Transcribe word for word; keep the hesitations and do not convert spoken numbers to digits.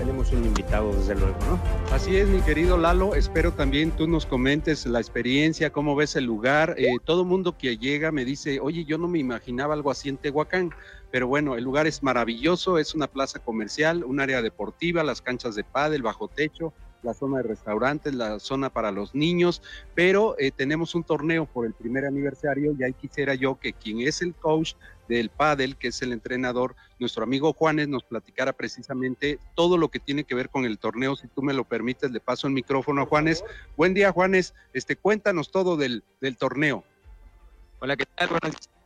tenemos un invitado, desde luego, ¿no? Así es, mi querido Lalo, espero también tú nos comentes la experiencia, cómo ves el lugar. Eh, todo mundo que llega me dice, oye, yo no me imaginaba algo así en Tehuacán, pero bueno, el lugar es maravilloso, es una plaza comercial, un área deportiva, las canchas de pádel, bajo techo, la zona de restaurantes, la zona para los niños, pero eh, tenemos un torneo por el primer aniversario y ahí quisiera yo que quien es el coach del pádel, que es el entrenador, nuestro amigo Juanes, nos platicara precisamente todo lo que tiene que ver con el torneo. Si tú me lo permites, le paso el micrófono a Juanes. Buen día, Juanes, este, cuéntanos todo del, del torneo. Hola, ¿qué tal? Buenos días